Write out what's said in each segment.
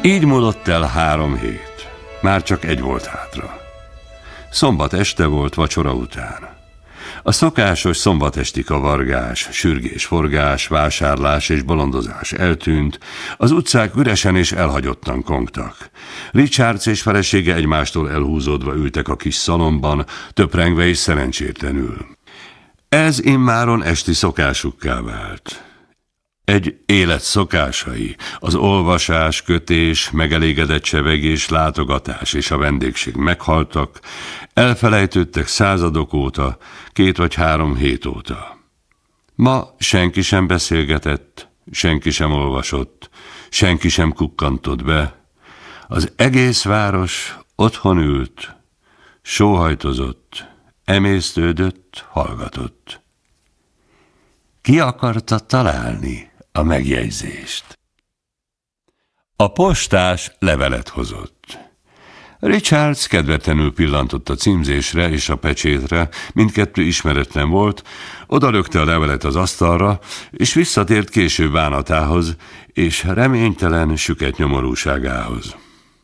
Így múlott el 3 hét. Már csak egy volt hátra. Szombat este volt vacsora után. A szokásos szombatesti kavargás, sürgés-forgás, vásárlás és bolondozás eltűnt, az utcák üresen és elhagyottan kongtak. Richards és felesége egymástól elhúzódva ültek a kis szalomban, töprengve és szerencsétlenül. Ez immáron esti szokásukká vált. Egy élet szokásai, az olvasás, kötés, megelégedett csevegés, látogatás és a vendégség meghaltak, elfelejtődtek századok óta, 2 vagy 3 hét óta. Ma senki sem beszélgetett, senki sem olvasott, senki sem kukkantott be. Az egész város otthon ült, sóhajtozott, emésztődött, hallgatott. Ki akarta találni a megjegyzést? A postás levelet hozott. Richards kedvetlenül pillantott a címzésre és a pecsétre, mindkettő ismeretlen volt, odalökte a levelet az asztalra, és visszatért később bánatához és reménytelen süket nyomorúságához.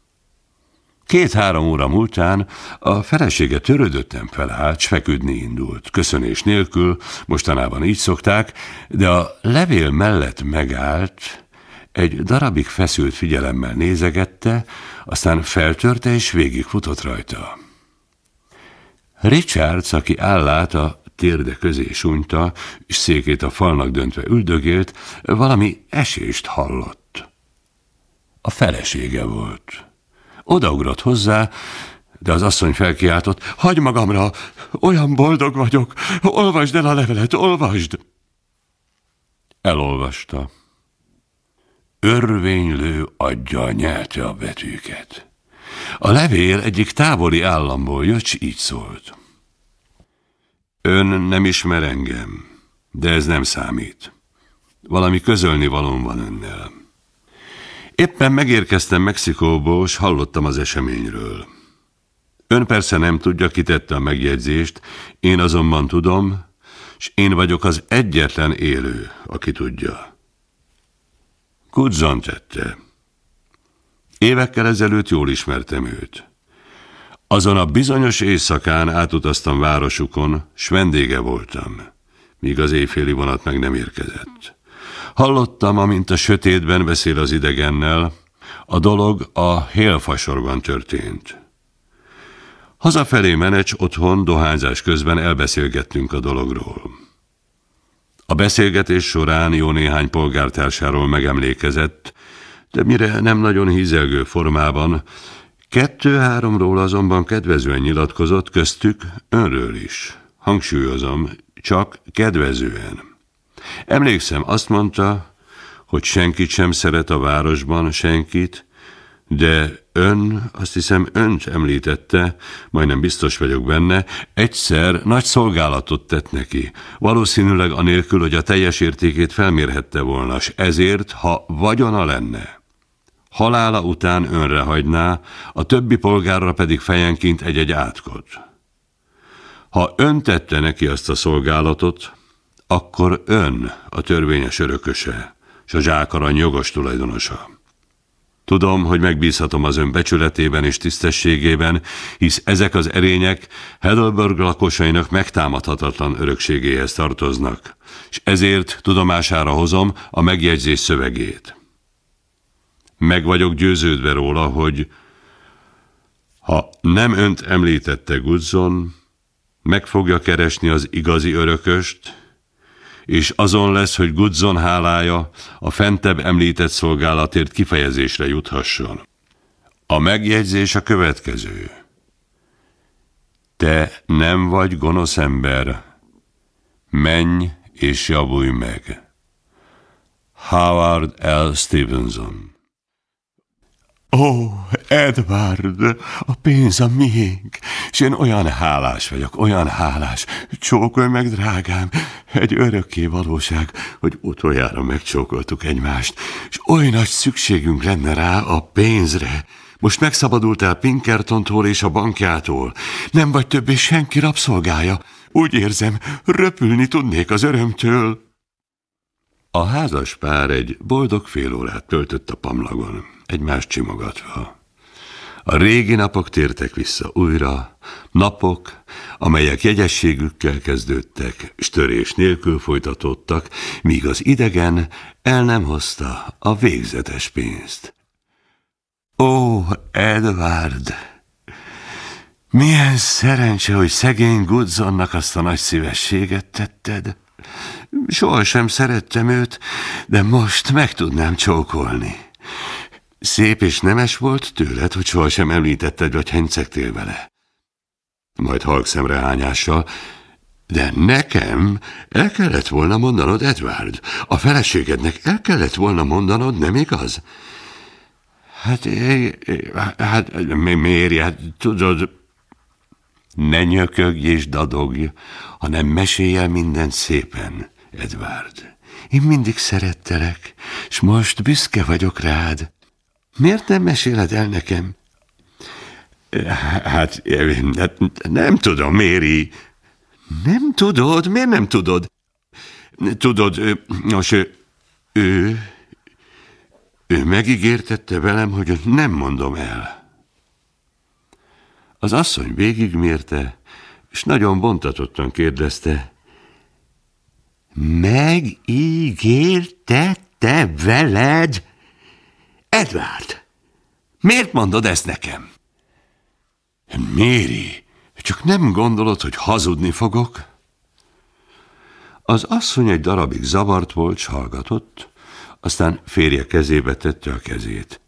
2-3 óra múltán a felesége törődötten felállt, s feküdni indult. Köszönés nélkül, mostanában így szokták, de a levél mellett megállt, egy darabig feszült figyelemmel nézegette, aztán feltörte és végigfutott rajta. Richards, aki állát a térde közé súnyta, és székét a falnak döntve üldögélt, valami esést hallott. A felesége volt. Odaugrott hozzá, de az asszony felkiáltott, hagyj magamra, olyan boldog vagyok, olvasd el a levelet, olvasd! Elolvasta. Örvénylő aggyal nyelte a betűket. A levél egyik távoli államból jött, s így szólt. Ön nem ismer engem, de ez nem számít. Valami közölnivalóm van önnel. Éppen megérkeztem Mexikóból, s hallottam az eseményről. Ön persze nem tudja, ki tette a megjegyzést, én azonban tudom, s én vagyok az egyetlen élő, aki tudja. Goodson tette. Évekkel ezelőtt jól ismertem őt. Azon a bizonyos éjszakán átutaztam városukon, s vendége voltam, míg az éjféli vonat meg nem érkezett. Hallottam, amint a sötétben beszél az idegennel, a dolog a Hale-fasorban történt. Hazafelé menecs otthon dohányzás közben elbeszélgettünk a dologról. A beszélgetés során jó néhány polgártársáról megemlékezett, de mire nem nagyon hízelgő formában, 2-3-ról azonban kedvezően nyilatkozott, köztük önről is. Hangsúlyozom, csak kedvezően. Emlékszem, azt mondta, hogy senkit sem szeret a városban, senkit, de ön, azt hiszem önt említette, majdnem biztos vagyok benne, egyszer nagy szolgálatot tett neki, valószínűleg anélkül, hogy a teljes értékét felmérhette volna, s ezért, ha vagyona lenne, halála után önre hagyná, a többi polgárra pedig fejenként egy-egy átkot. Ha ön tette neki azt a szolgálatot, akkor ön a törvényes örököse, s a zsákarany jogos tulajdonosa. Tudom, hogy megbízhatom az ön becsületében és tisztességében, hisz ezek az erények Heidelberg lakosainak megtámadhatatlan örökségéhez tartoznak, és ezért tudomására hozom a megjegyzés szövegét. Meg vagyok győződve róla, hogy ha nem önt említette Goodson, meg fogja keresni az igazi örököst, és azon lesz, hogy Goodson hálája a fentebb említett szolgálatért kifejezésre juthasson. A megjegyzés a következő. Te nem vagy gonosz ember, menj és javulj meg. Howard L. Stevenson. Ó, Edward, a pénz a miénk, és én olyan hálás vagyok, olyan hálás. Csókolj meg, drágám, egy örökké valóság, hogy utoljára megcsókoltuk egymást, és oly nagy szükségünk lenne rá a pénzre. Most megszabadultál Pinkertontól és a bankjától. Nem vagy többé senki rabszolgája. Úgy érzem, röpülni tudnék az örömtől. A házas pár egy boldog fél órát töltött a pamlagon. egymást csimogatva. A régi napok tértek vissza újra, napok, amelyek jegyességükkel kezdődtek, s törés nélkül folytatódtak, míg az idegen el nem hozta a végzetes pénzt. Ó, Edward! Milyen szerencse, hogy szegény Goodsonnak azt a nagy szívességet tetted. Sohasem szerettem őt, de most meg tudnám csókolni. Szép és nemes volt tőled, hogy sohasem említetted, vagy hencegtél vele. Majd halk szemrehányással, de nekem el kellett volna mondanod, Edward. A feleségednek el kellett volna mondanod, nem igaz? Hát Mary, hát tudod... Ne nyökögj és dadogj, hanem mesélj el mindent szépen, Edward. Én mindig szerettelek, s most büszke vagyok rád. Miért nem meséled el nekem? Hát nem tudom, Mary. Nem tudod? Miért nem tudod? Tudod, most ő megígértette velem, hogy nem mondom el. Az asszony végigmérte, és nagyon bontatottan kérdezte. Megígértette veled? Edward, miért mondod ezt nekem? Mary, csak nem gondolod, hogy hazudni fogok? Az asszony egy darabig zavart volt, s hallgatott, aztán férje kezébe tette a kezét.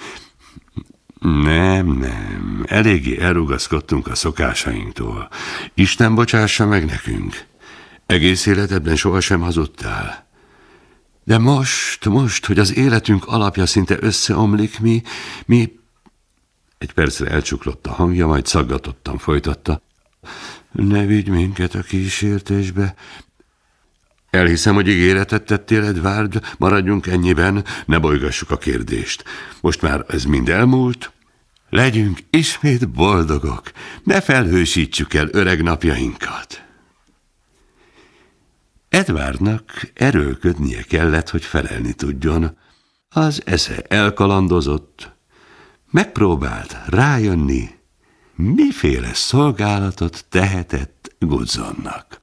Nem, eléggé elrugaszkodtunk a szokásainktól. Isten bocsássa meg nekünk. Egész életedben sohasem hazudtál. De most, hogy az életünk alapja szinte összeomlik, mi... Egy percre elcsuklott a hangja, majd szaggatottan folytatta. Ne vigy minket a kísértésbe. Elhiszem, hogy ígéretet tettél, Edward, maradjunk ennyiben, ne bolygassuk a kérdést. Most már ez mind elmúlt, legyünk ismét boldogok, ne felhősítsük el öreg napjainkat. Edwardnak erőlködnie kellett, hogy felelni tudjon. Az esze elkalandozott, megpróbált rájönni, miféle szolgálatot tehetett Goodsonnak.